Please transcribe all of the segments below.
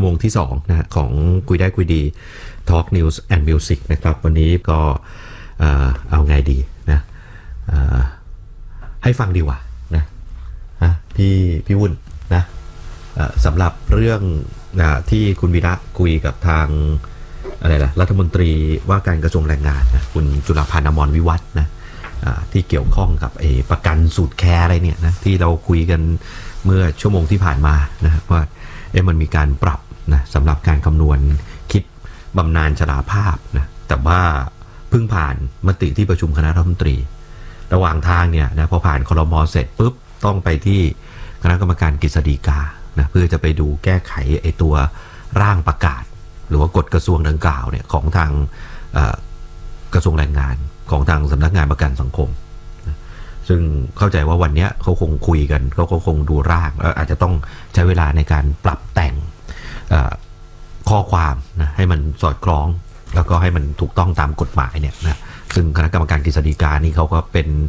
ชั่วโมงที่2นะของคุยได้คุยดี Talk News and Music นะครับวันนี้ก็เอาไงดีนะให้ฟังดีกว่านะพี่วุ่นนะสำหรับเรื่องที่คุณวีระคุยกับทางอะไรล่ะรัฐมนตรีว่าการกระทรวงแรงงานนะคุณจุลพันธ์ อมรวิวัฒน์นะที่เกี่ยวข้องกับประกันสูตรแคร์อะไรเนี่ยนะที่เราคุยกันเมื่อชั่วโมงที่ผ่านมานะว่ามันมีการปรับนะสำหรับการคำนวณคิดบำนาญชราภาพนะแต่ว่าเพิ่งผ่านมติที่ประชุมคณะรัฐมนตรีระหว่างทางเนี่ยนะพอผ่านครม.เสร็จปุ๊บต้องไปที่คณะกรรมการกฤษฎีกานะเพื่อจะไปดูแก้ไขตัวร่างประกาศหรือว่ากฎกระทรวงดังกล่าวเนี่ยของทางกระทรวงแรงงานของทางสำนักงานประกันสังคมนะซึ่งเข้าใจว่าวันนี้เขาคงคุยกันเขาคงดูร่างอาจจะต้องใช้เวลาในการปรับแต่งข้อความนะให้มันสอดคล้องแล้วก็ให้มันถูกต้องตามกฎหมายเนี่ยนะซึ่งคณะกรรมการกฤษฎีกานี่เขาก็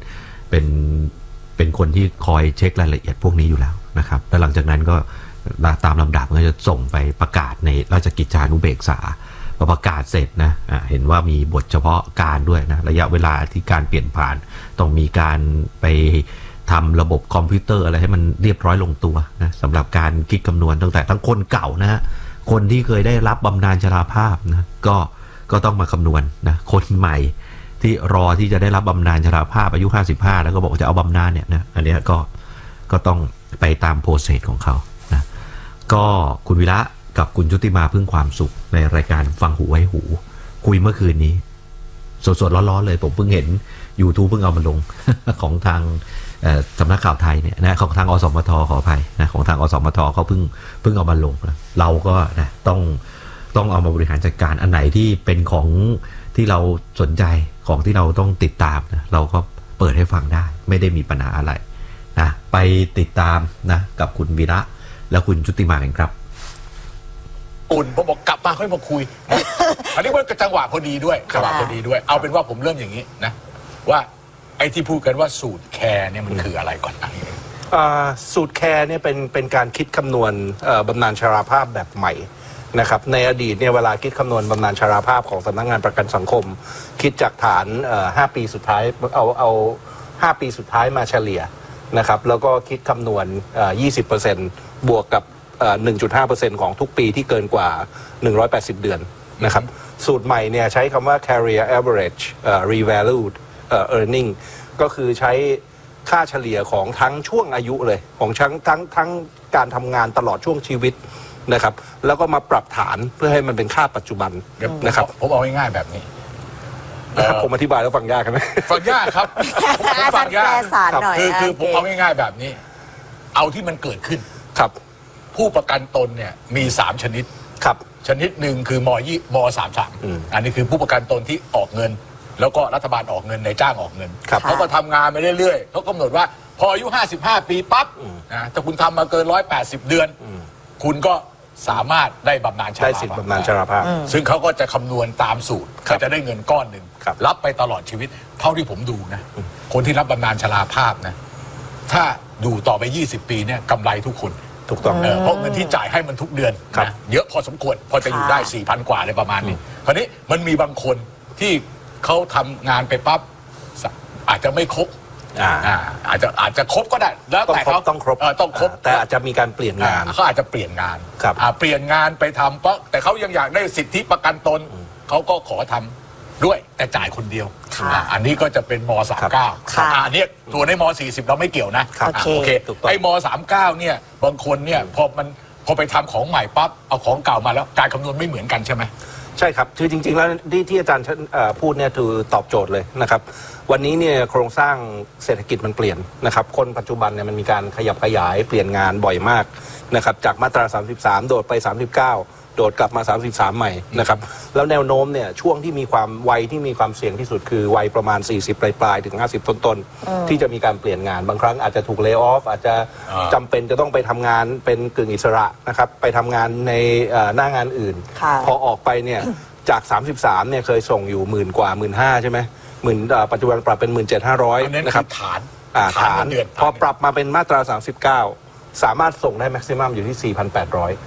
เป็นคนที่คอยเช็ครายละเอียดพวกนี้อยู่แล้วนะครับแล้วหลังจากนั้นก็ตามลำดับก็จะส่งไปประกาศในราชกิจจานุเบกษาพอประกาศเสร็จนะเห็นว่ามีบทเฉพาะการด้วยนะระยะเวลาที่การเปลี่ยนผ่านต้องมีการไปทำระบบคอมพิวเตอร์อะไรให้มันเรียบร้อยลงตัวนะสำหรับการคิดคำนวณตั้งแต่ทั้งคนเก่านะคนที่เคยได้รับบำนาญชราภาพนะก็ต้องมาคำนวณนะคนใหม่ที่รอที่จะได้รับบำนาญชราภาพอายุ55แล้วก็บอกจะเอาบำนาญเนี่ยนะอันนี้ก็ต้องไปตามโปรเซสของเขานะก็คุณวิระกับคุณชุติมาพึ่งความสุขในรายการฟังหูไว้หูคุยเมื่อคืนนี้สดๆร้อนๆเลยผมเพิ่งเห็น YouTube เพิ่งเอามาลง ของทางสำนักข่าวไทยเนี่ยนะของทางอสมทขออภัยนะของทางอสมทเขาเพิ่งเอามาลงนะเราก็นะต้องเอามาบริหารจัดการอันไหนที่เป็นของที่เราสนใจของที่เราต้องติดตามนะเราก็เปิดให้ฟังได้ไม่ได้มีปัญหาอะไรนะไปติดตามนะกับคุณวีระและคุณชุติมากันครับอุ่นผมบอกกลับมาค่อยมาคุย อันนี้มันจังหวะพอดีด้วยจังหวะพอดีด้วยเอาเป็นว่าผมเริ่มอย่างนี้นะว่าไอ้ที่พูดกันว่าสูตรแคร์เนี่ยมันคืออะไรก่อนสูตรแคร์เนี่ยเป็นการคิดคำนวณบำนาญชราภาพแบบใหม่นะครับในอดีตเนี่ยเวลาคิดคำนวณบำนาญชราภาพของสำนักงานประกันสังคมคิดจากฐาน5 ปีสุดท้ายเอา5 ปีสุดท้ายมาเฉลี่ยนะครับแล้วก็คิดคำนวณ20%บวกกับ1.5% ของทุกปีที่เกินกว่า180 เดือนนะครับสูตรใหม่เนี่ยใช้คำว่า Career Average Revalued Earning ก็คือใช้ค่าเฉลี่ยของทั้งช่วงอายุเลยของทั้งการทำงานตลอดช่วงชีวิตนะครับแล้วก็มาปรับฐานเพื่อให้มันเป็นค่าปัจจุบันนะครับผมเอาง่ายๆแบบนี้ผมอธิบายแล้วฟังยากไหมฟังยากครับฟังยากคือผมเอาง่ายๆแบบนี้เอาที่มันเกิดขึ้นครับผู้ประกันตนเนี่ยมี3ชนิดครับชนิดหนึ่งคือม.33อันนี้คือผู้ประกันตนที่ออกเงินแล้วก็รัฐบาลออกเงินในจ้างออกเงินเขาก็ทำงานไปเรื่อยๆเขากำหนดว่าพออายุ55 ปีปั๊บนะถ้าคุณทำมาเกิน180 เดือนคุณก็สามารถได้บำนาญชราภาพได้สิทธิบำนาญชราภาพซึ่งเขาก็จะคำนวณตามสูตรเขาจะได้เงินก้อนหนึ่งรับไปตลอดชีวิตเท่าที่ผมดูนะคนที่รับบำนาญชราภาพนะถ้าอยู่ต่อไป20 ปีเนี่ยกำไรทุกคนถูกต้องเพราะเงินที่จ่ายให้มันทุกเดือนนะเยอะพอสมควรพอจะอยู่ได้ 4,000 กว่าอะไรประมาณนี้คราวนี้มันมีบางคนที่เขาทำงานไปปั๊บอาจจะไม่ครบอาจจะครบก็ได้แล้วแต่เขาต้องครบแต่อาจจะมีการเปลี่ยนงานเขาอาจจะเปลี่ยนงานเปลี่ยนงานไปทำเพราะแต่เขายังอยากได้สิทธิประกันตนเขาก็ขอทำด้วยแต่จ่ายคนเดียวอันนี้ก็จะเป็นม.39อันนี้ตัวในม.40เราไม่เกี่ยวนะโอเคไอ้ม.39เนี่ยบางคนเนี่ยพอไปทำของใหม่ปั๊บเอาของเก่ามาแล้วการคำนวณไม่เหมือนกันใช่ไหมใช่ครับคือจริงๆแล้วที่อาจารย์พูดเนี่ยคือตอบโจทย์เลยนะครับวันนี้เนี่ยโครงสร้างเศรษฐกิจมันเปลี่ยนนะครับคนปัจจุบันเนี่ยมันมีการขยับขยายเปลี่ยนงานบ่อยมากนะครับจากมาตรา33โดดไป39โดดกลับมา33ใหม่นะครับแล้วแนวโน้มเนี่ยช่วงที่มีความวัยที่มีความเสี่ยงที่สุดคือวัยประมาณ40ปลายถึง50ต้นที่จะมีการเปลี่ยนงานบางครั้งอาจจะถูกเลย์ออฟอาจจะจำเป็นจะต้องไปทำงานเป็นกึ่งอิสระนะครับไปทำงานในหน้างานอื่นพอออกไปเนี่ยจาก33เนี่ยเคยส่งอยู่10,000 กว่า 15,000 ใช่ไหมปัจจุบันปรับเป็น 17,500 นะครับฐานพอปรับมาเป็นมาตรา39สามารถส่งได้แม็กซิมัมอยู่ที่ 4,800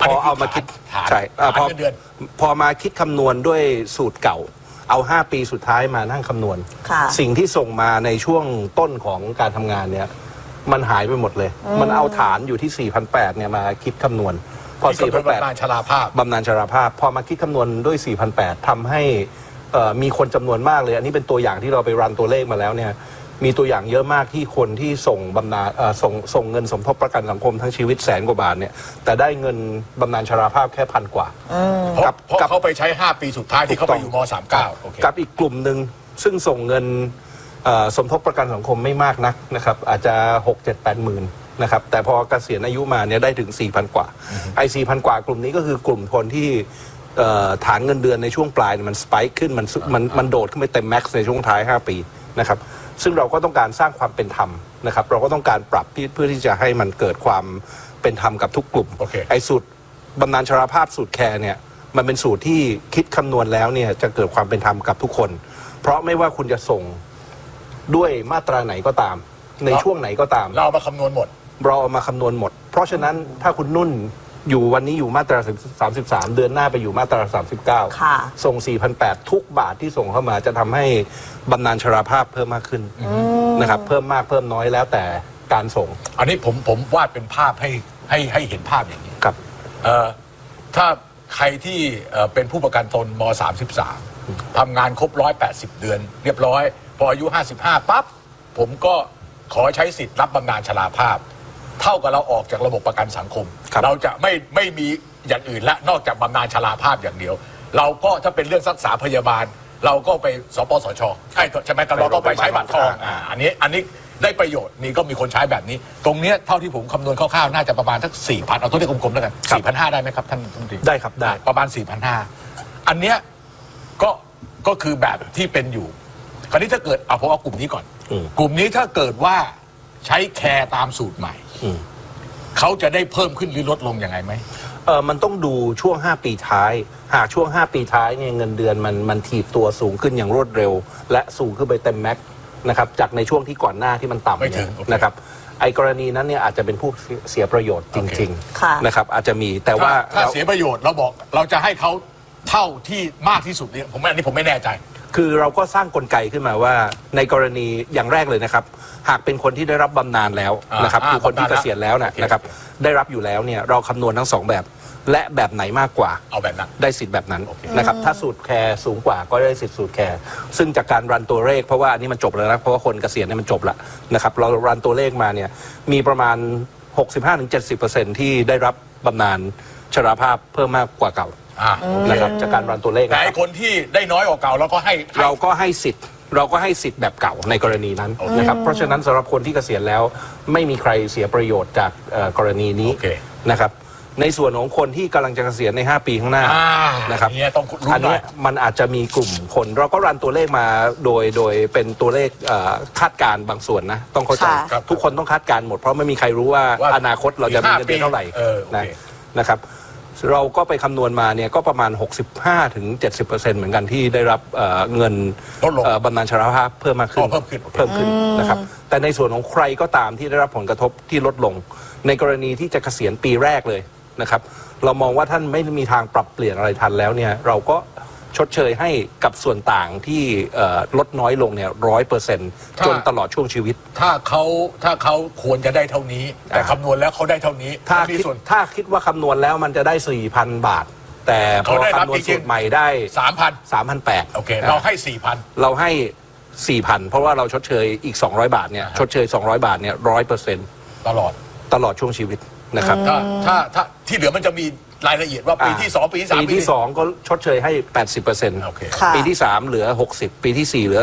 พอเอามาคิดใช่พอมาคิดคำนวณด้วยสูตรเก่าเอา5 ปีสุดท้ายมานั่งคำนวณสิ่งที่ส่งมาในช่วงต้นของการทำงานเนี่ยมันหายไปหมดเลยมันเอาฐานอยู่ที่ 4,800 เนี่ยมาคิดคำนวณพอ 4,800 บำนาญชราภาพพอมาคิดคำนวณด้วย 4,800 ทำให้มีคนจำนวนมากเลยอันนี้เป็นตัวอย่างที่เราไปรันตัวเลขมาแล้วเนี่ยมีตัวอย่างเยอะมากที่คนที่ส่งบำนาญส่งเงินสมทบประกันสังคมทั้งชีวิต100,000 กว่าบาทเนี่ยแต่ได้เงินบำนาญชราภาพแค่1,000 กว่าเพราะเขาไปใช้5 ปีสุดท้ายที่เขาไปอยู่ม.39 กับอีกกลุ่มหนึ่งซึ่งส่งเงินสมทบประกันสังคมไม่มากนักนะครับอาจจะ 6-7-8 หมื่นนะครับแต่พอเกษียณอายุมาเนี่ยได้ถึง 4,000 กว่าไอ้ 4,000 กว่ากลุ่มนี้ก็คือกลุ่มคนที่ฐานเงินเดือนในช่วงปลายมันสไปค์ขึ้นมันโดดขึ้นไปเต็มแม็กซ์ในช่วงท้าย5 ปีนะครับซึ่งเราก็ต้องการสร้างความเป็นธรรมนะครับเราก็ต้องการปรับเพื่อที่จะให้มันเกิดความเป็นธรรมกับทุกกลุ่มไอ้สูตรบำนาญชราภาพสูตรแคร์เนี่ยมันเป็นสูตรที่คิดคำนวณแล้วเนี่ยจะเกิดความเป็นธรรมกับทุกคนเพราะไม่ว่าคุณจะส่งด้วยมาตราไหนก็ตามในช่วงไหนก็ตามเราเอามาคำนวณหมดเพราะฉะนั้นถ้าคุณนุ่นอยู่วันนี้อยู่มาตรา33เดือนหน้าไปอยู่มาตรา39ส่ง 4,800 ทุกบาทที่ส่งเข้ามาจะทำให้บำนาญชราภาพเพิ่มมากขึ้นนะครับเพิ่มมากเพิ่มน้อยแล้วแต่การส่งอันนี้ผมวาดเป็นภาพให้เห็นภาพอย่างนี้ครับถ้าใครที่เป็นผู้ประกันตนม.33ทำงานครบ180 เดือนเรียบร้อยพออายุ55ปั๊บผมก็ขอใช้สิทธิ์รับบำนาญชราภาพเท่ากับเราออกจากระบบประกันสังคมเราจะไม่มีอย่างอื่นและนอกจากบำนาญชราภาพอย่างเดียวเราก็ถ้าเป็นเรื่องรักษาพยาบาลเราก็ไปสปสช.ใช่ไหมเราก็ไปใช้บัตรทองอันนี้ได้ประโยชน์นี่ก็มีคนใช้แบบนี้ตรงนี้เท่าที่ผมคำนวณคร่าวๆน่าจะประมาณสัก 4,000 เอาตัวเลขกลมๆแล้วกัน 4,500 ได้ไหมครับท่านรัฐมนตรีได้ครับได้ประมาณ 4,500 อันเนี้ยก็คือแบบที่เป็นอยู่คราวนี้ถ้าเกิดผมเอากลุ่มนี้ก่อนกลุ่มนี้ถ้าเกิดว่าใช้แคร์ตามสูตรใหม่เขาจะได้เพิ่มขึ้นหรือลดลงยังไงไหมมันต้องดูช่วง5 ปีท้ายหากช่วง5 ปีท้ายเนี่ยเงินเดือนมันถีบตัวสูงขึ้นอย่างรวดเร็วและสูงขึ้นไปเต็มแม็กซ์นะครับจากในช่วงที่ก่อนหน้าที่มันต่ำนะครับไอ้กรณีนั้นเนี่ยอาจจะเป็นผู้เสียประโยชน์จริงๆนะครับอาจจะมีแต่ว่าถ้าเสียประโยชน์เราบอกเราจะให้เขาเท่าที่มากที่สุดเนี่ยอันนี้ผมไม่แน่ใจคือเราก็สร้างกลไกขึ้นมาว่าในกรณีอย่างแรกเลยนะครับหากเป็นคนที่ได้รับบำนาญแล้วนะครับคือคนที่เกษียณแล้วนะครับได้รับอยู่แล้วเนี่ยเราคำนวณทั้ง2แบบและแบบไหนมากกว่าเอาแบบนั้นได้สิทธิ์แบบนั้นนะครับถ้าสูตรแคร์สูงกว่าก็ได้สิทธิ์สูตรแคร์ซึ่งจากการรันตัวเลขเพราะว่าอันนี้มันจบแล้วนะเพราะว่าคนเกษียณเนี่ยมันจบแล้วนะครับเรารันตัวเลขมาเนี่ยมีประมาณ 65-70% ที่ได้รับบำนาญชราภาพเพิ่มมากกว่าเก่านะครับจากการรันตัวเลขแต่คนที่ได้น้อยกว่าเก่าเราก็ให้สิทธิ์แบบเก่าในกรณีนั้นนะครับเพราะฉะนั้นสำหรับคนที่เกษียณแล้วไม่มีใครเสียประโยชน์จากกรณีนี้นะครับในส่วนของคนที่กำลังจะเกษียณใน5 ปีข้างหน้านะครับอันนี้มันอาจจะมีกลุ่มคนเราก็รันตัวเลขมาโดยเป็นตัวเลขคาดการณ์บางส่วนนะต้องเข้าใจทุกคนต้องคาดการณ์หมดเพราะไม่มีใครรู้ว่าอนาคตเราจะมีเงินเดือนเท่าไหร่นะครับเราก็ไปคำนวณมาเนี่ยก็ประมาณ 65-70% เหมือนกันที่ได้รับเงินบำนาญชราภาพเพิ่มมากขึ้นนะครับแต่ในส่วนของใครก็ตามที่ได้รับผลกระทบที่ลดลงในกรณีที่จะเกษียณปีแรกเลยนะครับเรามองว่าท่านไม่มีทางปรับเปลี่ยนอะไรทันแล้วเนี่ยเราก็ชดเชยให้กับส่วนต่างที่ลดน้อยลงเนี่ย 100% จนตลอดช่วงชีวิตถ้าเขาควรจะได้เท่านี้แต่คำนวณแล้วเขาได้เท่านี้ถ้าคิดว่าคำนวณแล้วมันจะได้ 4,000 บาทแต่พอคำนวณสูตรใหม่ได้ 3,800 โอเคเราให้ 4,000 เราให้ 4,000 เพราะว่าเราชดเชยอีก200 บาทเนี่ยชดเชย200 บาทเนี่ย 100% ตลอดช่วงชีวิตนะครับถ้าที่เหลือมันจะมีรายละเอียดว่าปีที่2ปีที่3 ปีที่2ก็ชดเชยให้ 80% ปีที่3เหลือ60ปีที่4เหลือ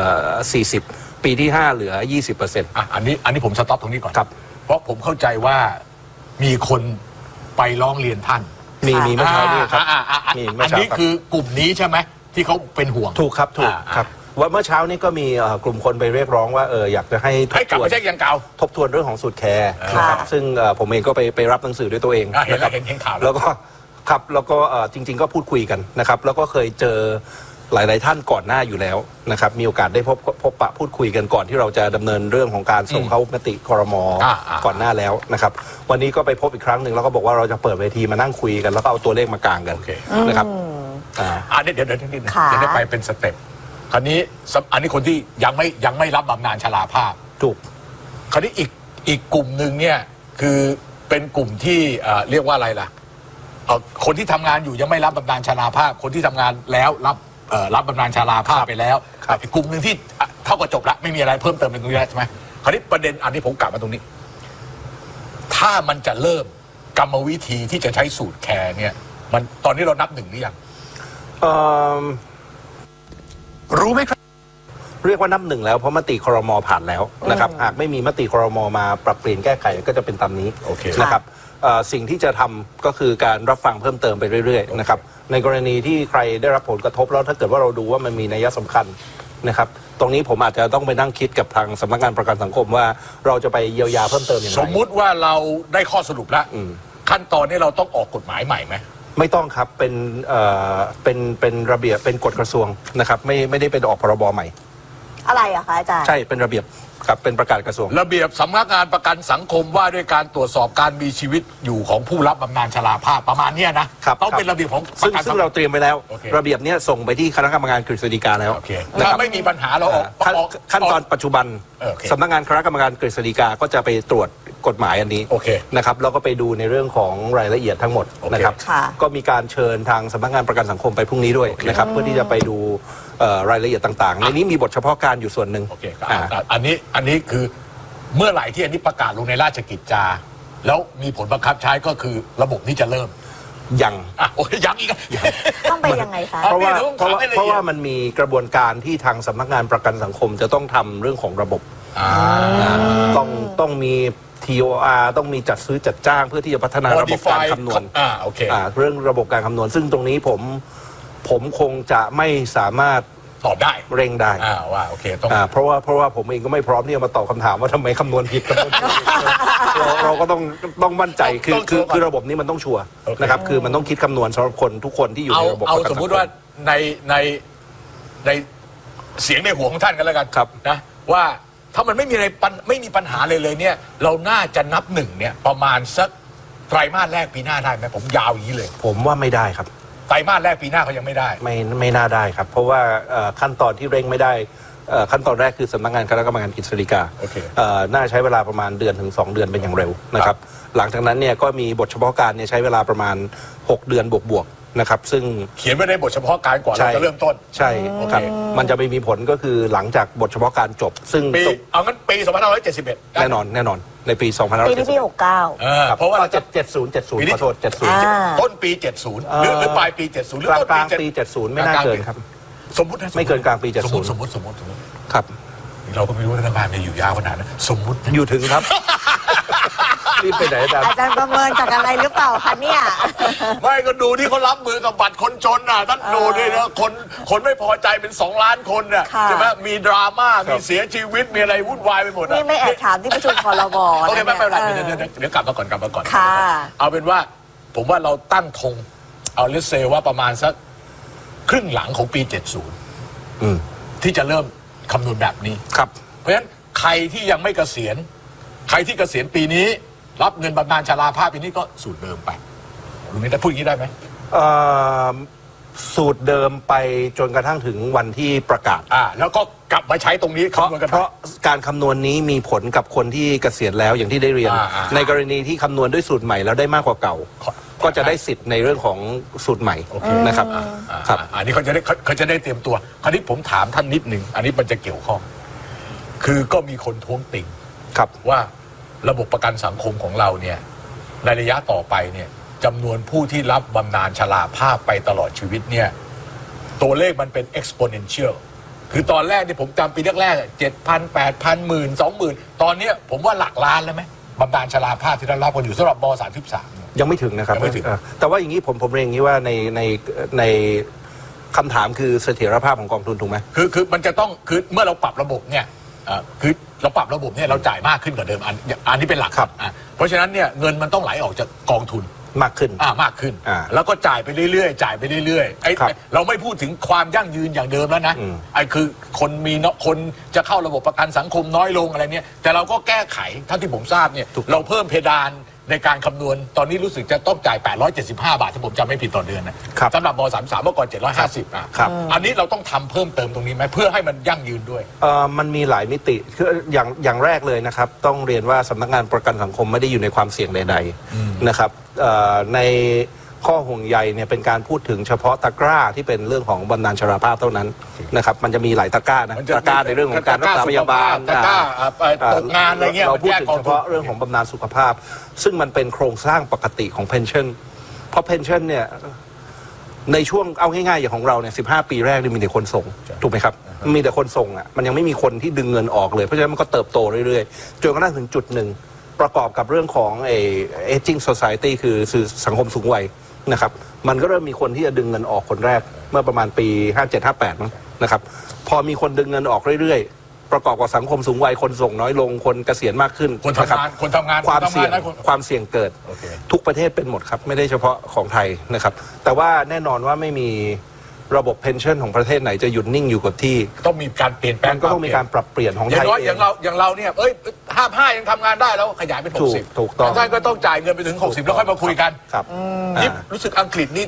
40ปีที่5เหลือ 20% อันนี้ผมสต็อปตรงนี้ก่อนครับเพราะผมเข้าใจว่ามีคนไปร้องเรียนท่านมีเมื่อเช้านี้ครับอันนี้คือกลุ่มนี้ใช่ไหมที่เขาเป็นห่วงถูกครับว่าเมื่อเช้านี้ก็มีกลุ่มคนไปเรียกร้องว่าอยากจะให้กลับไปเช็คยังเก่าทบทวนเรื่องของสูตรแคร์นะครับซึ่งผมเองก็ไปรับหนังสือด้วยตัวเองนะครับเห็นข่าวแล้วก็ครับแล้วก็จริงๆก็พูดคุยกันนะครับแล้วก็เคยเจอหลายๆท่านก่อนหน้าอยู่แล้วนะครับมีโอกาสได้พบปะพูดคุยกันก่อนที่เราจะดำเนินเรื่องของการส่งเข้ามติครม.ก่อนหน้าแล้วนะครับวันนี้ก็ไปพบอีกครั้งหนึ่งแล้วก็บอกว่าเราจะเปิดเวทีมานั่งคุยกันแล้วก็เอาตัวเลขมากางกันนะครับเดี๋ยวจะได้ไปเป็นสเต็ปคราวนี้อันนี้คนที่ยังไม่รับบำนาญชราภาพถูกคราวนี้อีกกลุ่มหนึ่งเนี่ยคือเป็นกลุ่มที่เรียกว่าอะไรล่ะคนที่ทำงานอยู่ยังไม่รับบำนาญชราภาพคนที่ทำงานแล้วรับบำนาญชราภาพไปแล้วอีกกลุ่มหนึ่งที่เท่ากับจบละไม่มีอะไรเพิ่มเติมในตรงนี้ใช่ไหมคราวนี้ประเด็นอันนี้ผมกลับมาตรงนี้ถ้ามันจะเริ่มกรรมวิธีที่จะใช้สูตรแคร์เนี่ยมันตอนนี้เรานับหนึ่งหรือยังรู้ไหมครับเรียกว่านับหนึ่งแล้วเพราะมติครม.ผ่านแล้วนะครับหากไม่มีมติครม.มาปรับเปลี่ยนแก้ไขก็จะเป็นตามนี้นะครับสิ่งที่จะทำก็คือการรับฟังเพิ่มเติมไปเรื่อยๆนะครับในกรณีที่ใครได้รับผลกระทบแล้วถ้าเกิดว่าเราดูว่ามันมีนัยสำคัญนะครับตรงนี้ผมอาจจะต้องไปนั่งคิดกับทางสำนักงานประกันสังคมว่าเราจะไปเยียวยาเพิ่มเติมอย่างไรสมมุติว่าเราได้ข้อสรุปแล้วขั้นตอนนี้เราต้องออกกฎหมายใหม่ไหมไม่ต้องครับเป็นระเบียบเป็นกฎกระทรวงนะครับไม่ได้เป็นออกพรบใหม่อะไรอะคะอาจารย์ใช่เป็นระเบียบครับเป็นประกาศกระทรวงระเบียบสำนักงานประกันสังคมว่าด้วยการตรวจสอบการมีชีวิตอยู่ของผู้รับบำนาญชราภาพประมาณนี้นะต้องเป็นระเบียบของซึ่งเราเตรียมไปแล้วระเบียบนี้ส่งไปที่คณะกรรมการกฤษฎีกาแล้วถ้าไม่มีปัญหาเราออกขั้นตอนปัจจุบันสำนักงานคณะกรรมการกฤษฎีกาก็จะไปตรวจกฎหมายอันนี้นะครับแล้วก็ไปดูในเรื่องของรายละเอียดทั้งหมดนะครับก็มีการเชิญทางสำนักงานประกันสังคมไปพรุ่งนี้ด้วยนะครับเพื่อที่จะไปดูรายละเอียดต่างๆในนี้มีบทเฉพาะการอยู่ส่วนหนึ่งอันนี้คือเมื่อไหร่ที่อันนี้ประกาศลงในราชกิจจาแล้วมีผลบังคับใช้ก็คือระบบนี้จะเริ่มยังยังอีกต้องไปยังไงคะเพราะว่ามันมีกระบวนการที่ทางสำนักงานประกันสังคมจะต้องทำเรื่องของระบบต้องมี TOR ต้องมีจัดซื้อจัดจ้างเพื่อที่จะพัฒนาระบบการคำนวณเรื่องระบบการคำนวณซึ่งตรงนี้ผมคงจะไม่สามารถตอบได้เร่งได้ว่าโอเคต้องเพราะว่าผมเองก็ไม่พร้อมที่จะมาตอบคำถามว่าทำไมคำนวณผิดเราก็ต้องมั่นใจคือระบบนี้มันต้องชัวร์นะครับคือมันต้องคิดคำนวณสำหรับคนทุกคนที่อยู่ในระบบเอาสมมุติว่าในเสียงในหัวของท่านกันแล้วกันนะว่าถ้ามันไม่มีปัญหาเลยเนี่ยเราน่าจะนับหนึ่งเนี่ยประมาณสักไตรมาสแรกปีหน้าได้ไหมผมยาวอย่างนี้เลยผมว่าไม่ได้ครับไตรมาสแรกปีหน้าเขายังไม่ได้ไม่น่าได้ครับเพราะว่าขั้นตอนที่เร่งไม่ได้ขั้นตอนแรกคือสำนักงานคณะกรรมการกฤษฎีกาน่าใช้เวลาประมาณเดือนถึง2 เดือนเป็นอย่างเร็วนะครับหลังจากนั้นเนี่ยก็มีบทเฉพาะการเนี่ยใช้เวลาประมาณ6 เดือนบวกนะครับซึ่งเขียนไว้ในบทเฉพาะการก่อนเราจะเริ่มต้นใช่ครับมันจะไปมีผลก็คือหลังจากบทเฉพาะการจบซึ่งเอางั้นปี2571 แน่นอนในปี2571 ปีที่69 เพราะว่า70ขอโทษ 70ต้นปี70หรือปลายปี70หรือกลางปี70ไม่น่าเกินครับสมมุติไม่เกินกลางปี70 สมมุติครับเราก็ไม่รู้รัฐบาลจะอยู่ยาวขนาดนั้นสมมุติอยู่ถึงครับรีบไปไหนอาจารย์ประเมินจากอะไรหรือเปล่าคะเนี่ยไม่ก็ดูที่เขารับมือกับบัตรคนจนน่ะท่านดูดินะคนไม่พอใจเป็น2 ล้านคนเนี่ยใช่ไหมมีดราม่ามีเสียชีวิตมีอะไรวุ่นวายไปหมดนี่ไม่แอบถามที่ประชุมครม. โอเคไม่เป็นไรเดี๋ยวกลับมาก่อนเอาเป็นว่าผมว่าเราตั้งธงเอาเลสเซว่าประมาณสักครึ่งหลังของปี70ที่จะเริ่มคำนวณแบบนี้ครับเพราะฉะนั้นใครที่ยังไม่เกษียณใครที่เกษียณปีนี้รับเงินบำนาญชราภาพปีนี้ก็สูตรเดิมไปหรือไม่ได้พูดอย่างนี้ได้ไหมสูตรเดิมไปจนกระทั่งถึงวันที่ประกาศแล้วก็กลับมาใช้ตรงนี้เพราะการคำนวณนี้มีผลกับคนที่เกษียณแล้วอย่างที่ได้เรียนในกรณีที่คำนวณด้วยสูตรใหม่แล้วได้มากกว่าเก่าก็จะได้สิทธิ์ในเรื่องของสูตรใหม่นะครับอันนี้เขาจะได้เตรียมตัวคราวนี้ผมถามท่านนิดนึงอันนี้มันจะเกี่ยวข้องคือก็มีคนท้วงติ่งว่าระบบประกันสังคมของเราเนี่ยในระยะต่อไปเนี่ยจำนวนผู้ที่รับบำนาญชราภาพไปตลอดชีวิตเนี่ยตัวเลขมันเป็น exponential คือตอนแรกที่ผมจำปีแรกๆ 7,000 8,000 10,000 20,000 ตอนนี้ผมว่าหลักล้านแล้วไหมบำนาญชราภาพที่ได้รับกันอยู่สำหรับบ.33 ยังไม่ถึงนะครับแต่ว่าอย่างนี้ผมเรียนอย่างนี้ว่าในคำถามคือเสถียรภาพของกองทุนถูกไหมคือมันจะต้องคือเมื่อเราปรับระบบเนี่ยคือเราปรับระบบเนี่ยเราจ่ายมากขึ้นกว่าเดิมอันนี้เป็นหลักเพราะฉะนั้นเนี่ยเงินมันต้องไหลออกจากกองทุนมากขึ้นมากขึ้นแล้วก็จ่ายไปเรื่อยๆจ่ายไปเรื่อยๆเราไม่พูดถึงความยั่งยืนอย่างเดิมแล้วนะไอ้คือคนจะเข้าระบบประกันสังคมน้อยลงอะไรเนี่ยแต่เราก็แก้ไขเท่าที่ผมทราบเนี่ยเราเพิ่มเพดานในการคำนวณตอนนี้รู้สึกจะต้องจ่าย875 บาทถ้าผมจำไม่ผิดต่อเดือนนะสำหรับม.33เมื่อก่อน750อันนี้เราต้องทำเพิ่มเติมตรงนี้ไหมเพื่อให้มันยั่งยืนด้วยมันมีหลายมิติคืออย่างแรกเลยนะครับต้องเรียนว่าสำนักงานประกันสังคมไม่ได้อยู่ในความเสี่ยงใดๆนะครับในข้อห่วงใยเนี่ยเป็นการพูดถึงเฉพาะตะกร้าที่เป็นเรื่องของบำนาญชราภาพเท่านั้นนะครับมันจะมีหลายตะกร้านะตะกร้าในเรื่องของการรักษาพยาบาลตะกร้าตกงานอะไรเงี้ยเราพูดถึงเฉพาะเรื่องของบำนาญสุขภาพซึ่งมันเป็นโครงสร้างปกติของเพนชั่นเพราะเพนชั่นเนี่ยในช่วงเอาง่ายๆอย่างของเราเนี่ย15 ปีแรกนี่มีแต่คนส่งถูกไหมครับมีแต่คนส่งอ่ะมันยังไม่มีคนที่ดึงเงินออกเลยเพราะฉะนั้นมันก็เติบโตเรื่อยๆจนกระทั่งถึงจุดหนึ่งประกอบกับเรื่องของaging society คือสังคมสูงวัยนะครับมันก็เริ่มมีคนที่จะดึงเงินออกคนแรกเมื่อประมาณปี57-58นะครับพอมีคนดึงเงินออกเรื่อยๆประกอบกับสังคมสูงวัยคนส่งน้อยลงคนเกษียณมากขึ้นคนทำงานความเสี่ยงเกิดทุกประเทศเป็นหมดครับไม่ได้เฉพาะของไทยนะครับแต่ว่าแน่นอนว่าไม่มีระบบเพนชั่นของประเทศไหนจะหยุดนิ่งอยู่กับที่ต้องมีการเปลี่ยนแปลงก็ต้องมีการปรับเปลี่ยนของไทยอย่างเราเนี่ย55ยังทำงานได้แล้วขยายเป็น60 ถูกต้องท่านก็ต้องจ่ายเงินไปถึง60แล้วค่อยมาคุยกันครับนี่รู้สึกอังกฤษนี่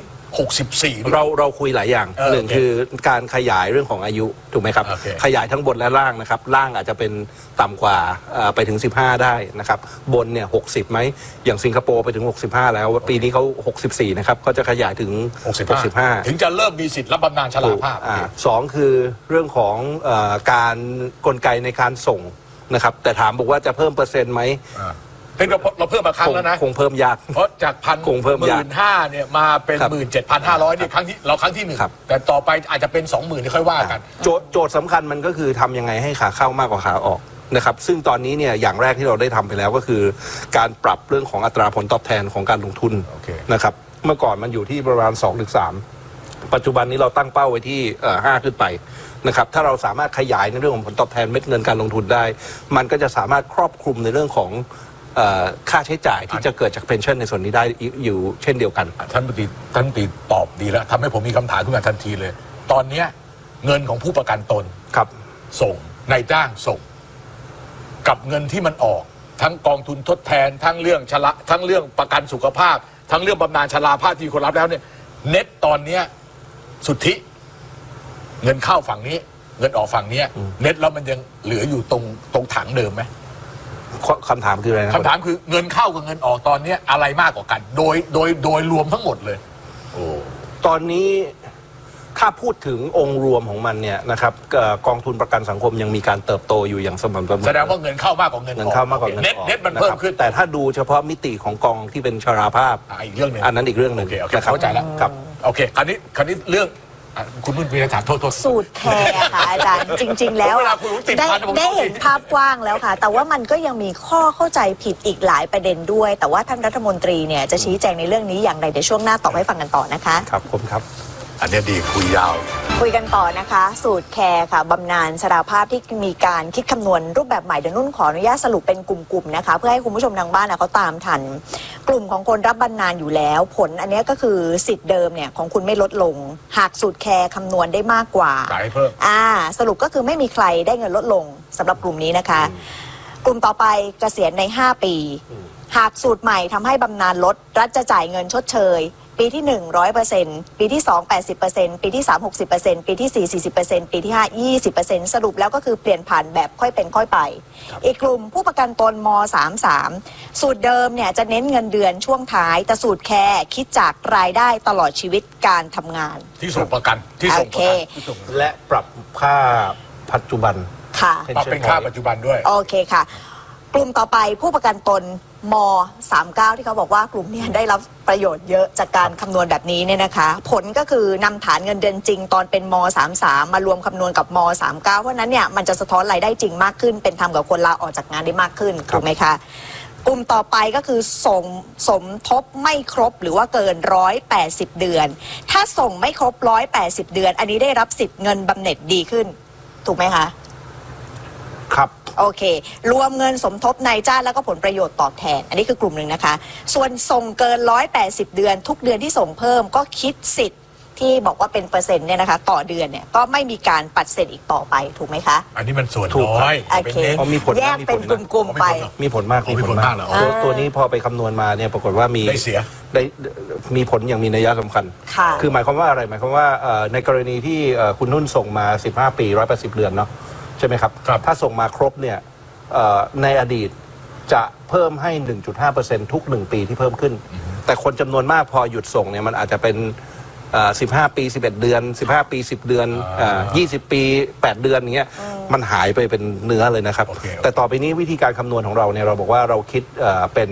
64 เราคุยหลายอย่างหนึ่งคือการขยายเรื่องของอายุถูกไหมครับขยายทั้งบนและล่างนะครับล่างอาจจะเป็นต่ำกว่าไปถึง15ได้นะครับบนเนี่ย60ไหมอย่างสิงคโปร์ไปถึง65แล้วปีนี้เขา64นะครับก็จะขยายถึง65 ถึงจะเริ่มมีสิทธิ์รับบำนาญชราภาพ 2คือเรื่องของการกลไกในการส่งนะครับแต่ถามบอกว่าจะเพิ่มเปอร์เซ็นต์ไหมเราเพิ่มมาครั้งแล้วนะคงเพิ่มยากเพราะจาก15,000เนี่ยมาเป็น 17,500 นี่ครั้งที่1แต่ต่อไปอาจจะเป็น 20,000 ที่ค่อยว่ากันโจทย์สำคัญมันก็คือทำยังไงให้ขาเข้ามากกว่าขาออกนะครับซึ่งตอนนี้เนี่ยอย่างแรกที่เราได้ทำไปแล้วก็คือการปรับเรื่องของอัตราผลตอบแทนของการลงทุนนะครับเมื่อก่อนมันอยู่ที่ประมาณ 2-3 ปัจจุบันนี้เราตั้งเป้าไว้ที่5 ขึ้นไปนะครับถ้าเราสามารถขยายในเรื่องของผลตอบแทนเม็ดเงินการลงทุนได้มันก็จะสามารถครอบคลุมในเรื่องของค่าใช้จ่ายที่จะเกิดจากเพนชั่นในส่วนนี้ได้อยู่เช่นเดียวกันท่านปฏิตอบดีแล้วทำให้ผมมีคำถามขึ้นมาทันทีเลยตอนนี้เงินของผู้ประกันตนครับส่งนายจ้างส่งกับเงินที่มันออกทั้งกองทุนทดแทนทั้งเรื่องทั้งเรื่องประกันสุขภาพทั้งเรื่องบำนาญชราภาพที่คนรับแล้วเนี่ยเน็ตตอนนี้สุทธิเงินเข้าฝั่งนี้เงินออกฝั่งนี้เน็ตแล้วมันยังเหลืออยู่ตรงถังเดิมไหมคำถามคืออะไรนะคำถามคือเงินเข้ากับเงินออกตอนนี้อะไรมากกว่ากันโดยรวมทั้งหมดเลยตอนนี้ถ้าพูดถึงองค์รวมของมันเนี่ยนะครับกองทุนประกันสังคมยังมีการเติบโตอยู่อย่างสม่ำเสมอแสดงว่าเงินเข้ามากกว่าเงินออกเน็ตมันเพิ่มขึ้นแต่ถ้าดูเฉพาะมิติของกองที่เป็นชราภาพอีกเรื่องนึงอันนั้นอีกเรื่องหนึ่งเข้าใจแล้วครับโอเคคราวนี้เรื่องคุณนุ่นมีคำถามโทษสูตรแคร์ค่ะอาจารย์จริงๆแล้วได้เห็นภาพกว้างแล้วค่ะแต่ว่ามันก็ยังมีข้อเข้าใจผิดอีกหลายประเด็นด้วยแต่ว่าท่านรัฐมนตรีเนี่ยจะชี้แจงในเรื่องนี้อย่างไรเดี๋ยวช่วงหน้าตอบให้ฟังกันต่อนะคะครับผมครับอันนี้ดีคุยยาวคุยกันต่อนะคะสูตรแคร์ค่ะบำนาญชราภาพที่มีการคิดคำนวณรูปแบบใหม่เดี๋ยวนุ่นขออนุญาตสรุปเป็นกลุ่มๆนะคะเพื่อให้คุณผู้ชมทางบ้านเขาตามทันกลุ่มของคนรับบำนาญอยู่แล้วผลอันนี้ก็คือสิทธิ์เดิมเนี่ยของคุณไม่ลดลงหากสูตรแคร์คำนวณได้มากกว่าจ่ายเพิ่มสรุปก็คือไม่มีใครได้เงินลดลงสำหรับกลุ่มนี้นะคะกลุ่มต่อไปเกษียณใน5 ปีหากสูตรใหม่ทำให้บำนาญลดรัฐจะจ่ายเงินชดเชยปีที่1 100%ปีที่2 80%ปีที่3 60%ปีที่4 40%ปีที่5 20%สรุปแล้วก็คือเปลี่ยนผ่านแบบค่อยเป็นค่อยไปอีกกลุ่มผู้ประกันตนม.33สูตรเดิมเนี่ยจะเน้นเงินเดือนช่วงท้ายแต่สูตรแคร์คิดจากรายได้ตลอดชีวิตการทำงานที่ส่งประกันที่ส่งประกันและปรับค่าปัจจุบันค่ะปรับเป็นค่าปัจจุบันด้วยโอเคค่ะกลุ่มต่อไปผู้ประกันตนม.39ที่เขาบอกว่ากลุ่มนี้ได้รับประโยชน์เยอะจากการคำนวณแบบนี้เนี่ยนะคะผลก็คือนำฐานเงินเดือนจริงตอนเป็นม.33มารวมคำนวณกับม.39เพราะนั้นเนี่ยมันจะสะท้อนรายได้จริงมากขึ้นเป็นธรรมกับคนลาออกจากงานได้มากขึ้นถูกไหมคะกลุ่มต่อไปก็คือสมทบไม่ครบหรือว่าเกิน180เดือนถ้าส่งไม่ครบ180เดือนอันนี้ได้รับสิทธิ์เงินบำเหน็จดีขึ้นถูกไหมคะครับโอเครวมเงินสมทบนายจ้างแล้วก็ผลประโยชน์ตอบแทนอันนี้คือกลุ่มหนึ่งนะคะส่วนส่งเกิน180เดือนทุกเดือนที่ส่งเพิ่มก็คิดสิทธิ์ที่บอกว่าเป็นเปอร์เซ็นต์เนี่ยนะคะต่อเดือนเนี่ยก็ไม่มีการปัดเศษอีกต่อไปถูกไหมคะอันนี้มันส่วนถูกน้อยโอเคมีผลแยกเป็นกลุ่มๆไปมีผลมากมีผลมากเหรอตัวนี้พอไปคำนวณมาเนี่ยปรากฏว่ามีได้เสียได้มีผลอย่างมีนัยสำคัญค่ะคือหมายความว่าอะไรหมายความว่าในกรณีที่คุณนุ่นส่งมา15ปี180เดือนเนาะใช่ไหมครับครับถ้าส่งมาครบเนี่ยในอดีตจะเพิ่มให้ 1.5% ทุก1ปีที่เพิ่มขึ้น แต่คนจำนวนมากพอหยุดส่งเนี่ยมันอาจจะเป็น15 ปี 11 เดือน 15 ปี 10 เดือน20 ปี 8 เดือนอย่างเงี้ยมันหายไปเป็นเนื้อเลยนะครับโอเคแต่ต่อไปนี้วิธีการคำนวณของเราเนี่ยเราบอกว่าเราคิดเป็น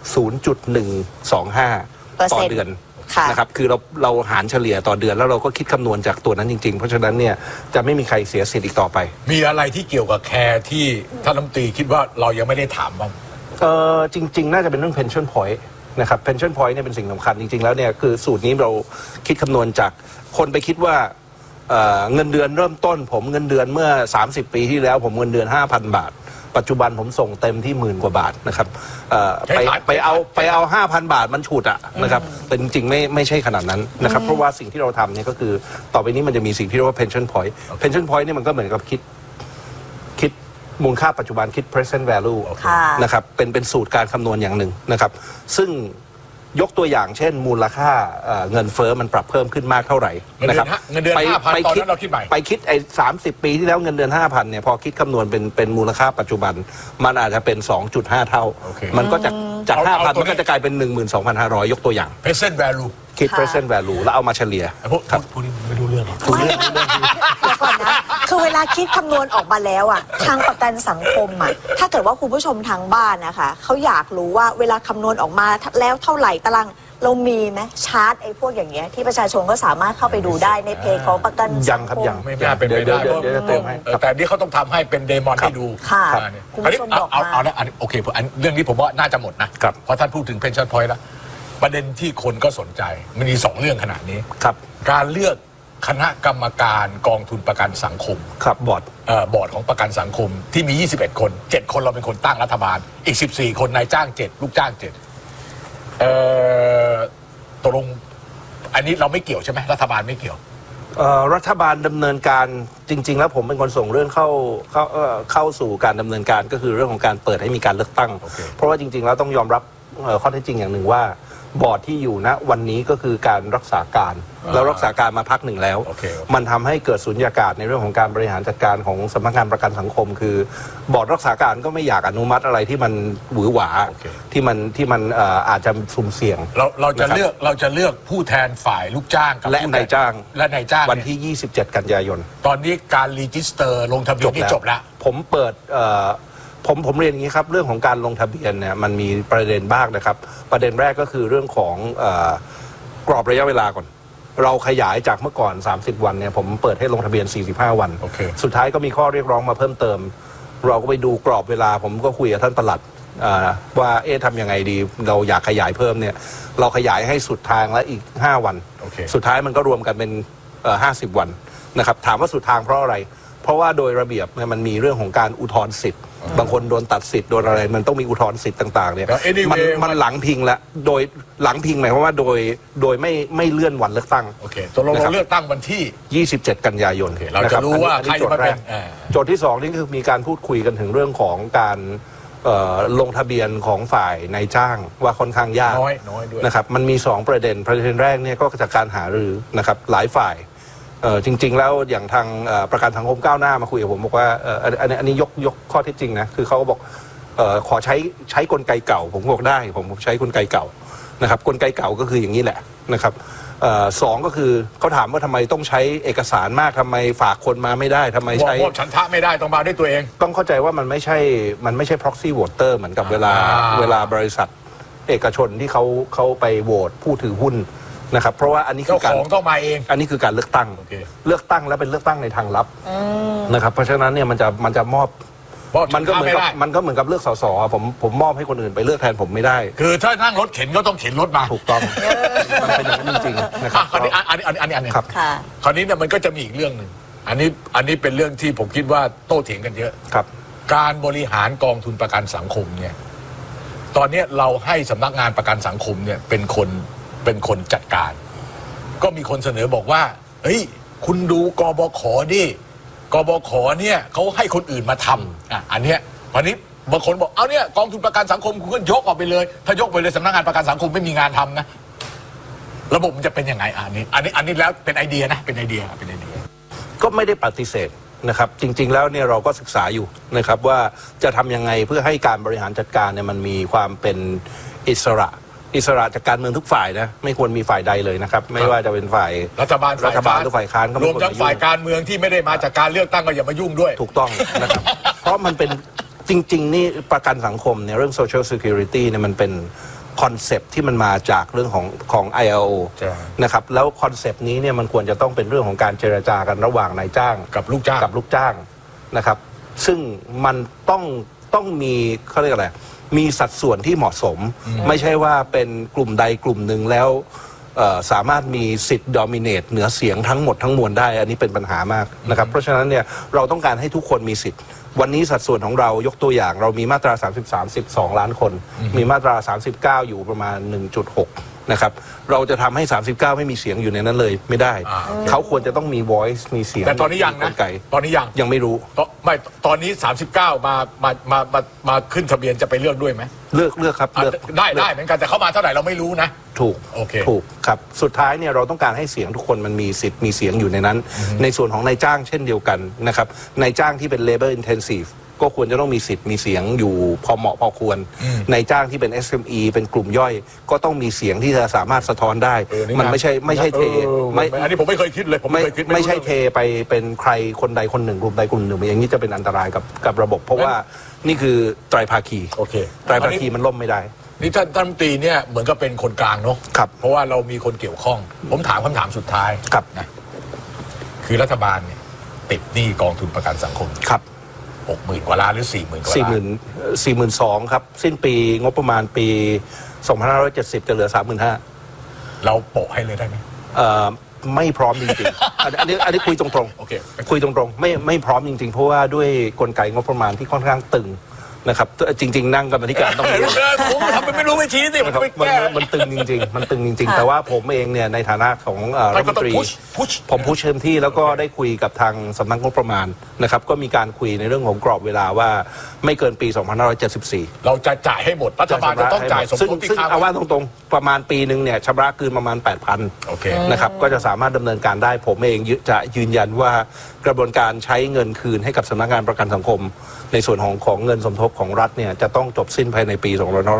0.125 ต่อเดือนค่ะนะครับคือเราหารเฉลี่ยต่อเดือนแล้วเราก็คิดคำนวณจากตัวนั้นจริงๆ เพราะฉะนั้นเนี่ยจะไม่มีใครเสียสิทธิ์อีกต่อไปมีอะไรที่เกี่ยวกับแคร์ที่ท่านรัฐมนตรีคิดว่าเรายังไม่ได้ถามบ้างจริง ๆ น่าจะเป็นเรื่อง pension point นะครับ pension point เนี่ยเป็นสิ่งสำคัญจริงๆแล้วเนี่ยคือสูตรนี้เราคิดคำนวณจากคนไปคิดว่าเงินเดือนเริ่มต้นผมเงินเดือนเมื่อ30 ปีที่แล้วผมเงินเดือน 5,000 บาท ปัจจุบันผมส่งเต็มที่10,000 กว่าบาทนะครับไปเอา 5,000 บาทมันฉุดอะนะครับแต่จริงๆไม่ใช่ขนาดนั้นนะครับเพราะว่าสิ่งที่เราทำเนี่ยก็คือต่อไปนี้มันจะมีสิ่งที่เรียกว่า pension point pension point เนี่ยมันก็เหมือนกับคิดมูลค่าปัจจุบันคิด present value ค่ะนะครับเป็นสูตรการคำนวณอย่างหนึ่งนะครับซึ่งยกตัวอย่างเช่นมูลค่าเงินเฟ้อมันปรับเพิ่มขึ้นมากเท่าไหร่นะครับเงินเดือน 5,000 ตอนนั้นเราคิดใหม่ไปคิดไอ้30 ปีที่แล้วเงินเดือน 5,000เนี่ยพอคิดคำนวณเป็นมูลค่าปัจจุบันมันอาจจะเป็น 2.5 เท่าโอเคมันก็จากเอา 5,000 ตัวมันก็จะกลายเป็น 12,500 ยกตัวอย่าง present value คิดค่ะ present value แล้วเอามาเฉลี่ยพวกนี้ไม่รู้เรื่องหรอกไม่เดี๋ยวก่อนนะคือเวลาคิดคำนวณออกมาแล้วอ่ะทางประกันสังคมอ่ะถ้าเกิดว่าคุณผู้ชมทางบ้านนะคะเขาอยากรู้ว่าเวลาคำนวณออกมาแล้วเท่าไหร่ตารางเรามีไหมชาร์ตไอ้พวกอย่างเงี้ยที่ประชาชนก็สามารถเข้าไปดูได้ในเพจของประกันสัยังงครับคมยังไม่น่าเป็นไปได้เดี๋ยวเติมให้แต่นี่เขาต้องทำให้เป็นเดมอนให้ดูค่ะอันนี้คุณผู้ชมบอกมาเอานะอันนี้โอเคอันเรื่องนี้ผมว่าน่าจะหมดนะครับ เพราะท่านพูดถึง pension point แล้วประเด็นที่คนก็สนใจมันมี2เรื่องขนาดนี้ครับการเลือกคณะกรรมการกองทุนประกันสังคมครับบอร์ดบอร์ดของประกันสังคมที่มี 21 คน 7 คนเราเป็นคนตั้งรัฐบาล อีก 14 คนนายจ้าง 7 ลูกจ้าง 7ตกลงอันนี้เราไม่เกี่ยวใช่ไหมรัฐบาลไม่เกี่ยวรัฐบาลดำเนินการจริง ๆ แล้วผมเป็นคนส่งเรื่องเข้าสู่การดำเนินการก็คือเรื่องของการเปิดให้มีการเลือกตั้งโอเคเพราะว่าจริง ๆ แล้วต้องยอมรับข้อเท็จจริงอย่างหนึ่งว่าบอร์ดที่อยู่ณวันนี้ก็คือการรักษาการแล้วรักษาการมาพักหนึ่งแล้วโอเคมันทำให้เกิดสุญญากาศในเรื่องของการบริหารจัดการของสำนักงานประกันสังคม คือบอร์ดรักษาการก็ไม่อยากอนุมัติอะไรที่มันหวือหวาที่มันอาจจะสุ่มเสี่ยงเราจะเลือกผู้แทนฝ่ายลูกจ้างกับและผู้แทนายจ้างและนายจ้างวันที่ 27 กันยายนตอนนี้การรีจิสเตอร์ลงทะเบียนนี่จบแล้วผมเปิดผมเรียนอย่างนี้ครับเรื่องของการลงทะเบียนเนี่ยมันมีประเด็นบ้างนะครับประเด็นแรกก็คือเรื่องของกรอบระยะเวลาก่อนเราขยายจากเมื่อก่อน30 วันเนี่ยผมเปิดให้ลงทะเบียน45 วันโอเคสุดท้ายก็มีข้อเรียกร้องมาเพิ่มเติม เราก็ไปดูกรอบเวลาผมก็คุยกับท่านปลัดว่าทำยังไงดีเราอยากขยายเพิ่มเนี่ยเราขยายให้สุดทางและอีก5 วันโอเคสุดท้ายมันก็รวมกันเป็น50 วันนะครับถามว่าสุดทางเพราะอะไร เพราะว่าโดยระเบียบเนี่ยมันมีเรื่องของการอุทธรณ์สิทธิ์บางคนโดนตัดสิทธิ์โดนอะไรมันต้องมีอุทธรณ์สิทธิ์ต่างๆเนี่ยแล้ว anyway มันหลังพิงแล้วโดยหลังพิงหมายความว่าโดยไม่เลื่อนวันเลือกตั้งโอเคตกลงเราเลือกตั้งวันที่ 27 กันยายนโอเคเราจะรู้ว่าใครจะมาเป็นโจทย์ที่2นี่คือมีการพูดคุยกันถึงเรื่องของการลงทะเบียนของฝ่ายนายจ้างว่าค่อนข้างยากน้อยด้วยนะครับมันมี2ประเด็นแรกเนี่ยก็จากการหารือนะครับหลายฝ่ายจริงๆแล้วอย่างทางประกันสังคมก้าวหน้ามาคุยกับผมบอกว่าอันนี้ยกข้อเท็จจริงนะคือเขาก็บอกขอใช้กลไกเก่าผมบอกได้ผมใช้กลไกเก่านะครับกลไกเก่าก็คืออย่างนี้แหละนะครับสองก็คือเขาถามว่าทำไมต้องใช้เอกสารมากทำไมฝากคนมาไม่ได้ทำไมใช้มอบฉันทะไม่ได้ต้องมาด้วยตัวเองต้องเข้าใจว่ามันไม่ใช่ proxy voter เหมือนกับเวลาบริษัทเอกชนที่เขาไปโหวตผู้ถือหุ้นนะครับเพราะว่าอันนี้คืเจ้าอการของต้องมาเองอันนี้คือการเลือกตั้งโอเคเลือกตั้งแล้วเป็นเลือกตั้งในทางลับนะครับเพราะฉะนั้นเนี่ยมันจะมอบ มันก็เหมือนกับเลือกสสผมมอบให้คนอื่นไปเลือกแทนผมไม่ได้คือถ้านั่งรถเข็นก็ต้องเข็นรถมาถูกต้องมันเป็นอย่างนั้นจริงๆนะครับคราวนี้อันนี้ครับค่ะคราวนี้เนี่ยมันก็จะมีอีกเรื่องหนึ่งอันนี้เป็นเรื่องที่ผมคิดว่าโต้เถียงกันเยอะครับการบริหารกองทุนประกันสังคมเนี่ยตอนนี้เราให้สำนักงานประกันสังคมเนี่ยเป็นคนจัดการก็มีคนเสนอบอกว่าเฮ้ยคุณดูกบข.ดิกบข.เนี่ยเขาให้คนอื่นมาทำอันเนี้ยวันนี้บางคนบอกเอาเนี่ยกองทุนประกันสังคมคุณก็ยกออกไปเลยถ้ายกไปเลยสำนักงานประกันสังคมไม่มีงานทำนะระบบมันจะเป็นยังไงอันนี้แล้วเป็นไอเดียนะเป็นไอเดียก็ไม่ได้ปฏิเสธนะครับจริงๆแล้วเนี่ยเราก็ศึกษาอยู่นะครับว่าจะทำยังไงเพื่อให้การบริหารจัดการเนี่ยมันมีความเป็นอิสระจากการเมืองทุกฝ่ายนะไม่ควรมีฝ่ายใดเลยนะครับไม่ว่าจะเป็นฝ่ายรัฐบาลหรือฝ่ายค้านรวมทั้งฝ่ายการเมืองที่ไม่ได้มาจากการเลือกตั้งก็อย่ามายุ่งด้วยถูกต้องนะครับเพราะมันเป็นจริงๆนี่ประกันสังคมเนี่ยเรื่อง social security เนี่ยมันเป็นคอนเซปต์ที่มันมาจากเรื่องของ ILO นะครับแล้วคอนเซปต์นี้เนี่ยมันควรจะต้องเป็นเรื่องของการเจรจากันระหว่างนายจ้างกับลูกจ้างนะครับซึ่งมันต้องมีเขาเรียกอะไรมีสัดส่วนที่เหมาะสมไม่ใช่ว่าเป็นกลุ่มใดกลุ่มหนึ่งแล้วสามารถมีสิทธิ์ดอมิเนตเหนือเสียงทั้งหมดทั้งมวลได้อันนี้เป็นปัญหามากนะครับเพราะฉะนั้นเนี่ยเราต้องการให้ทุกคนมีสิทธิ์วันนี้สัดส่วนของเรายกตัวอย่างเรามีมาตรา33 12ล้านคนมีมาตรา39อยู่ประมาณ 1.6 นะครับเราจะทำให้39ไม่มีเสียงอยู่ในนั้นเลยไม่ได้เขาควรจะต้องมี voice มีเสียงแต่ตอนนี้ยังนะตอนนี้ยังไม่รู้ไม่ตอนนี้39มาขึ้นทะเบียนจะไปเลือกด้วยไหมเลือกครับเลือกได้เหมือนกันแต่เขามาเท่าไหร่เราไม่รู้นะถูกครับสุดท้ายเนี่ยเราต้องการให้เสียงทุกคนมันมีสิทธิ์มีเสียงอยู่ในนั้นในส่วนของนายจ้างเช่นเดียวกันนะครับนายจ้างที่เป็น labor intensive ก็ควรจะต้องมีสิทธิ์มีเสียงอยู่พอเหมาะพอควรนายจ้างที่เป็น SME เป็นกลุ่มย่อยก็ต้องมีเสียงที่จะสามารถสะท้อนได้มันไม่ใช่เทอันนี้ผมไม่เคยคิดเลยไม่ใช่เทไปเป็นใครคนใดคนหนึ่งกลุ่มใดกลุ่มหนึ่งอย่างนี้จะเป็นอันตรายกับระบบเพราะว่านี่คือไตรภาคีไตรภาคีมันล่มไม่ได้นี่ท่านรัฐมนตรีเนี่ยเหมือนกับเป็นคนกลางเนาะเพราะว่าเรามีคนเกี่ยวข้องผมถามคำถามสุดท้ายนะคือรัฐบาลเนี่ยติดหนี้กองทุนประกันสังคมครับ 60,000 กว่าล้านหรือ 40,000 กว่าล้าน 42,000ครับสิ้นปีงบประมาณปี2570จะเหลือ 35,000 เราโปะให้เลยได้ไหมไม่พร้อมจริงๆอันนี้คุยตรงๆคุยตรงๆไม่พร้อมจริงๆเพราะว่าด้วยกลไกงบประมาณที่ค่อนข้างตึงนะครับจริงๆนั่งกรรมธิการต้องรู้ผมทำไม่รู้ไม่ชี้สิมันตึงจริงๆมันตึงจริงๆแต่ว่าผมเองเนี่ยในฐานะของรัฐมนตรีผมพุชเต็มที่แล้วก็ได้คุยกับทางสำนักงบประมาณนะครับก็มีการคุยในเรื่องของกรอบเวลาว่าไม่เกินปี2574 เราจะจ่ายให้หมดรัฐบาลจะต้องจ่ายสมทบที่ค้างเอาว่าตรงๆประมาณปีนึงเนี่ยชำระคืนประมาณ 8,000 นะครับก็จะสามารถดำเนินการได้ผมเองจะยืนยันว่ากระบวนการใช้เงินคืนให้กับสำนักงานประกันสังคมในส่วนของเงินสมทบของรัฐเนี่ยจะต้องจบสิ้นภายในปี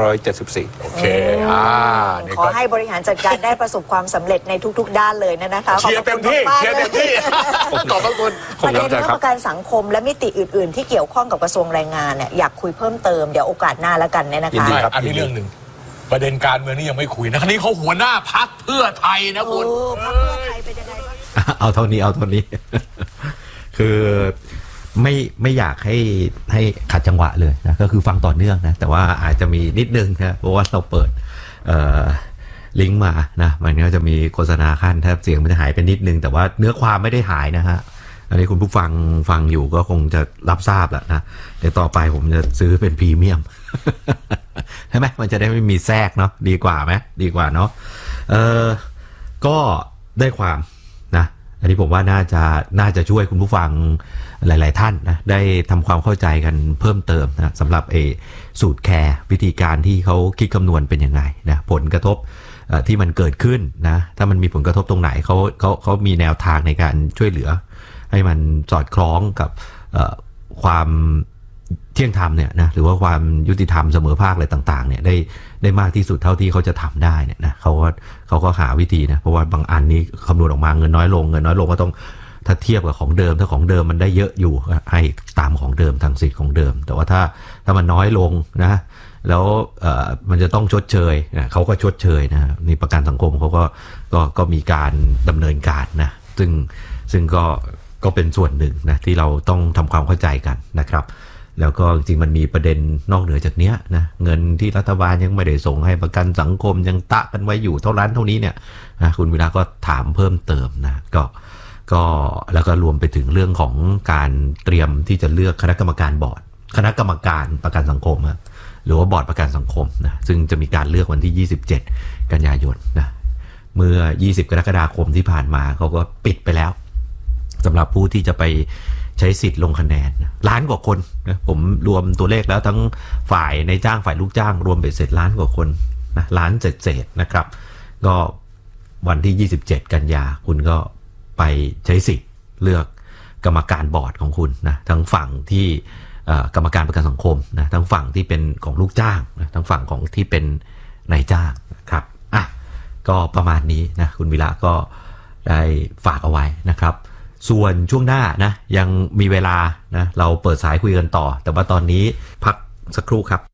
2574 โอเคขอให้บริหารจัดการได้ประสบความสำเร็จในทุกๆด้านเลยนะคะเชียร์เต็มที่ขอบคุณประเด็นเรื่องประกันสังคมและมิติอื่นๆที่เกี่ยวข้องกับกระทรวงแรงงานเนี่ยอยากคุยเพิ่มเติมเดี๋ยวโอกาสหน้าแล้วกันเนี่ยนะคะอันนี้เรื่องหนึ่งประเด็นการเมืองนี่ยังไม่คุยนะคราวนี้เขาหัวหน้าพรรคเพื่อไทยนะคุณพรรคเพื่อไทยเป็นยังไงเอาเท่านี้คือไม่อยากให้ขัดจังหวะเลยนะก็คือฟังต่อเนื่องนะแต่ว่าอาจจะมีนิดนึงนะเพราะว่าเราเปิดลิงก์มานะมันก็จะมีโฆษณาขั้นถ้าเสียงมันจะหายไปนิดนึงแต่ว่าเนื้อความไม่ได้หายนะฮะอันนี้คุณผู้ฟังอยู่ก็คงจะรับทราบแล้วนะเดี๋ยวต่อไปผมจะซื้อเป็นพรีเมียมใช่ไหมมันจะได้ไม่มีแทรกเนาะดีกว่าไหมดีกว่าเนาะก็ได้ความนะอันนี้ผมว่าน่าจะช่วยคุณผู้ฟังหลายๆท่านนะได้ทำความเข้าใจกันเพิ่มเติมนะสำหรับสูตรแคร์วิธีการที่เขาคิดคำนวณเป็นยังไงนะผลกระทบที่มันเกิดขึ้นนะถ้ามันมีผลกระทบตรงไหนเขามีแนวทางในการช่วยเหลือให้มันสอดคล้องกับความเที่ยงธรรมเนี่ยนะหรือว่าความยุติธรรมเสมอภาคอะไรต่างๆเนี่ยได้มากที่สุดเท่าที่เขาจะทำได้เนี่ยนะเขาก็หาวิธีนะเพราะว่าบางอันนี้คำนวณออกมาเงินน้อยลงก็ต้องถ้าเทียบกับของเดิมถ้าของเดิมมันได้เยอะอยู่ให้ตามของเดิมทางสิทธิ์ของเดิมแต่ว่าถ้ามันน้อยลงนะแล้วมันจะต้องชดเชยนะเขาก็ชดเชยนะนี่ประกันสังคมเขาก็มีการดำเนินการนะซึ่งก็เป็นส่วนหนึ่งนะที่เราต้องทำความเข้าใจกันนะครับแล้วก็จริงมันมีประเด็นนอกเหนือจากเนี้ยนะเงินที่รัฐบาลยังไม่ได้ส่งให้ประกันสังคมยังตะกันไว้อยู่เท่านี้เนี่ยนะคุณวิระก็ถามเพิ่มเติมนะก็แล้วก็รวมไปถึงเรื่องของการเตรียมที่จะเลือกคณะกรรมการบอร์ดคณะกรรมการประกันสังคมหรือว่าบอร์ดประกันสังคมนะซึ่งจะมีการเลือกวันที่27กันยายนนะเมื่อ20กรกฎาคมที่ผ่านมาเขาก็ปิดไปแล้วสำหรับผู้ที่จะไปใช้สิทธิ์ลงคะแนนล้านกว่าคนนะผมรวมตัวเลขแล้วทั้งฝ่ายในจ้างฝ่ายลูกจ้างรวมไปเสร็จล้านกว่าคนนะล้านเศษนะครับก็วันที่27กันยาคุณก็ไปใช้สิทธิ์เลือกกรรมการบอร์ดของคุณนะทั้งฝั่งที่กรรมการประกันสังคมนะทั้งฝั่งที่เป็นของลูกจ้างนะทั้งฝั่งของที่เป็นนายจ้างนะครับก็ประมาณนี้นะคุณวิระก็ได้ฝากเอาไว้นะครับส่วนช่วงหน้านะยังมีเวลานะเราเปิดสายคุยกันต่อแต่ว่าตอนนี้พักสักครู่ครับ